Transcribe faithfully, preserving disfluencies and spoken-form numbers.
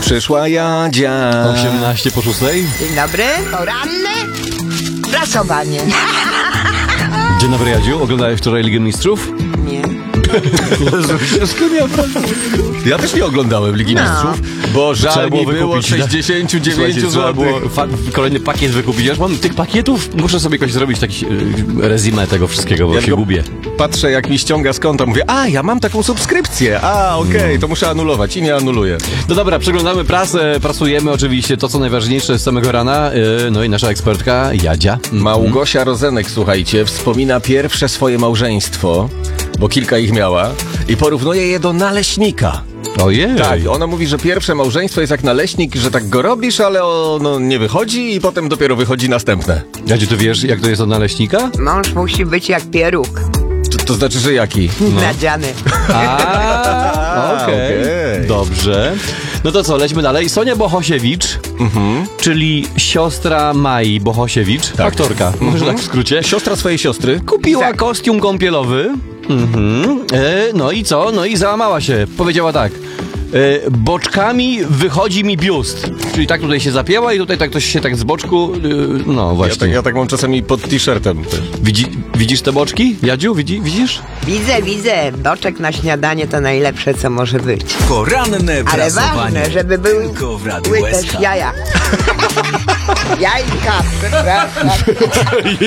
przyszła Jadzia. osiemnaście po szóstej. Dzień dobry. Poranne prasowanie. Dzień dobry, Jadziu. Oglądałeś wczoraj Ligę Mistrzów? Nie. Ja też nie oglądałem Ligi No. Mistrzów, bo Trzeba żal było mi było wykupić, tak? sześćdziesiąt dziewięć Słuchajcie, trzeba złotych. było fa- kolejny pakiet wykupić. Ja już mam tych pakietów, muszę sobie jakoś zrobić taki e, rezimę tego wszystkiego, bo Ja się tylko gubię. Patrzę, jak mi ściąga z konta, mówię, a ja mam taką subskrypcję, a okej, No. to muszę anulować i nie anuluję. No dobra, przeglądamy prasę, prasujemy oczywiście to, co najważniejsze z samego rana. E, no i nasza ekspertka Jadzia. Małgosia Rozenek, słuchajcie, wspomina pierwsze swoje małżeństwo, bo kilka ich miała, i porównuje je do naleśnika. Ojej. Tak, ona mówi, że pierwsze małżeństwo jest jak naleśnik, że tak go robisz, ale ono nie wychodzi i potem dopiero wychodzi następne. Jadziu, ty wiesz, jak to jest od naleśnika? Mąż musi być jak pieróg. To, to znaczy, że jaki? Nadziany. A, okej. okej. Dobrze. No to co, lećmy dalej. Sonia Bohosiewicz, czyli siostra Mai Bohosiewicz, aktorka, może tak w skrócie, Siostra swojej siostry. kupiła Tak. kostium kąpielowy. Mhm. E, no i co? No i załamała się. Powiedziała tak. E, boczkami wychodzi mi biust. Czyli tak tutaj się zapięła i tutaj tak ktoś się tak z boczku... E, no Ja właśnie. tak, ja tak mam czasami pod t-shirtem też. Widzi, widzisz te boczki? Jadziu, widzi, widzisz? Widzę, widzę. Boczek na śniadanie to najlepsze, co może być. Poranne Ale prasowanie. ważne, żeby były Tylko w Radiu były S K. też jaja. Jajka, przepraszam.